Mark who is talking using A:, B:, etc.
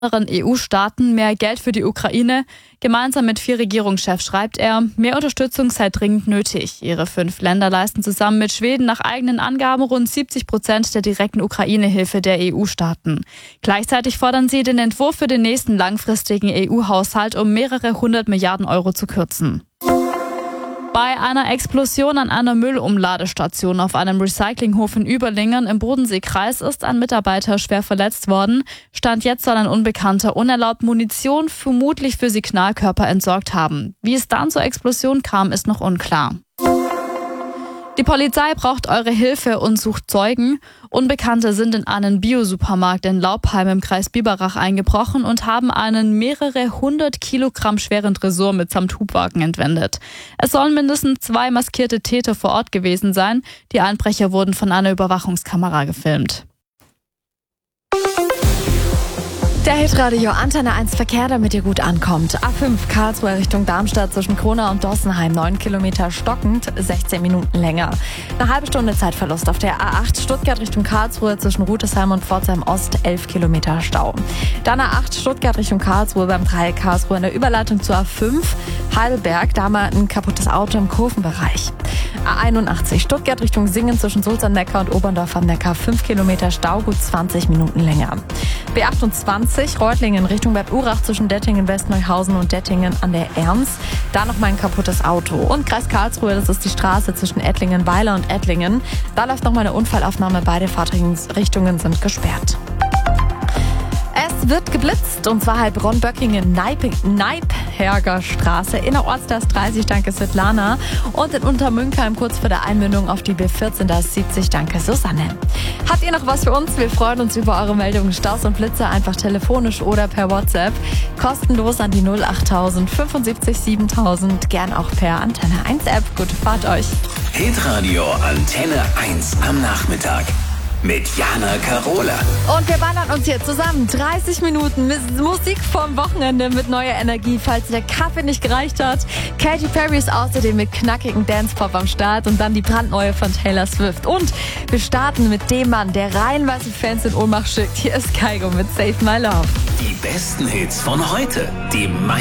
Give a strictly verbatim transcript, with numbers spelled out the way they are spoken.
A: anderen E U-Staaten mehr Geld für die Ukraine. Gemeinsam mit vier Regierungschefs schreibt er, mehr Unterstützung sei dringend nötig. Ihre fünf Länder leisten zusammen mit Schweden nach eigenen Angaben rund siebzig Prozent der direkten Ukraine-Hilfe der E U-Staaten. Gleichzeitig fordern sie, den Entwurf für den nächsten langfristigen E U-Haushalt um mehrere hundert Milliarden Euro zu kürzen. Bei einer Explosion an einer Müllumladestation auf einem Recyclinghof in Überlingen im Bodenseekreis ist ein Mitarbeiter schwer verletzt worden. Stand jetzt soll ein Unbekannter unerlaubt Munition, vermutlich für Signalkörper, entsorgt haben. Wie es dann zur Explosion kam, ist noch unklar. Die Polizei braucht eure Hilfe und sucht Zeugen. Unbekannte sind in einen Biosupermarkt in Laupheim im Kreis Biberach eingebrochen und haben einen mehrere hundert Kilogramm schweren Tresor mitsamt Hubwagen entwendet. Es sollen mindestens zwei maskierte Täter vor Ort gewesen sein. Die Einbrecher wurden von einer Überwachungskamera gefilmt.
B: Der Hitradio Antenne eins Verkehr, damit ihr gut ankommt. A fünf Karlsruhe Richtung Darmstadt zwischen Kronau und Dossenheim, neun Kilometer stockend, sechzehn Minuten länger. Eine halbe Stunde Zeitverlust auf der A acht Stuttgart Richtung Karlsruhe zwischen Rütesheim und Pforzheim Ost, elf Kilometer Stau. Dann A acht Stuttgart Richtung Karlsruhe beim Dreieck Karlsruhe in der Überleitung zur A fünf Heidelberg, da mal ein kaputtes Auto im Kurvenbereich. A einundachtzig Stuttgart Richtung Singen zwischen Sulzerneckar und Oberndorf am Neckar, fünf Kilometer Stau, gut zwanzig Minuten länger. B achtundzwanzig Reutlingen Richtung Bad Urach zwischen Dettingen, Westneuhausen und Dettingen an der Ernst. Da noch mal ein kaputtes Auto. Und Kreis Karlsruhe, das ist die Straße zwischen Ettlingen-Weiler und Ettlingen. Da läuft noch mal eine Unfallaufnahme. Beide Fahrtrichtungen sind gesperrt. Es wird geblitzt, und zwar Heilbronn-Böckingen, Neipherger Straße, innerorts das dreißig, danke Svetlana. Und in Untermünkheim kurz vor der Einmündung auf die B vierzehn, das siebzig, danke Susanne. Habt ihr noch was für uns? Wir freuen uns über eure Meldungen, Staus und Blitze, einfach telefonisch oder per WhatsApp. Kostenlos an die null achttausend fünfundsiebzig siebentausend, gern auch per Antenne eins App. Gute Fahrt euch.
C: Hitradio Antenne eins am Nachmittag. Mit Jana Karola.
B: Und wir ballern uns hier zusammen dreißig Minuten mit Musik vom Wochenende mit neuer Energie, falls der Kaffee nicht gereicht hat. Katy Perry ist außerdem mit knackigen Dance-Pop am Start und dann die brandneue von Taylor Swift. Und wir starten mit dem Mann, der reihenweise Fans in Ohnmacht schickt. Hier ist Kygo mit Save My Love.
C: Die besten Hits von heute. Die